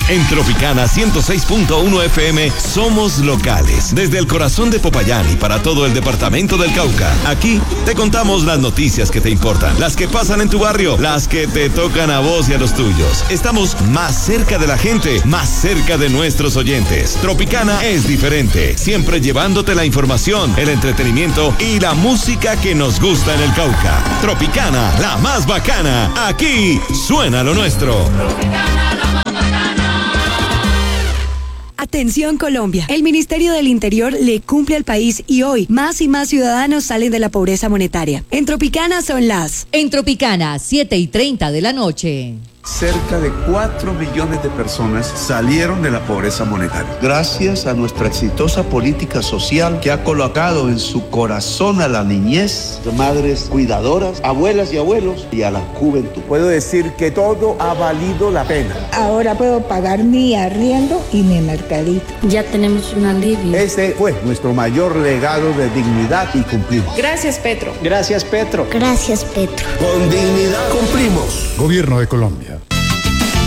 En Tropicana 106.1 FM somos locales. Desde el corazón de Popayán y para todo el departamento del Cauca. Aquí te contamos las noticias que te importan, las que pasan en tu barrio, las que te tocan a vos y a los tuyos. Estamos más cerca de la gente, más cerca de nuestros oyentes. Tropicana es diferente, siempre llevándote la información, el entretenimiento y la música que nos gusta en el Cauca. Tropicana, la más bacana. Aquí suena lo nuestro. Tropicana, la más bacana. Atención Colombia, el Ministerio del Interior le cumple al país y hoy más y más ciudadanos salen de la pobreza monetaria. En Tropicana son las... En Tropicana, 7:30 de la noche. Cerca de 4 millones de personas salieron de la pobreza monetaria. Gracias a nuestra exitosa política social que ha colocado en su corazón a la niñez, madres cuidadoras, abuelas y abuelos y a la juventud. Puedo decir que todo ha valido la pena. Ahora puedo pagar mi arriendo y mi mercadito. Ya tenemos un alivio. Este fue nuestro mayor legado de dignidad y cumplimos. Gracias, Petro. Gracias, Petro. Gracias, Petro. Con dignidad cumplimos. Gobierno de Colombia.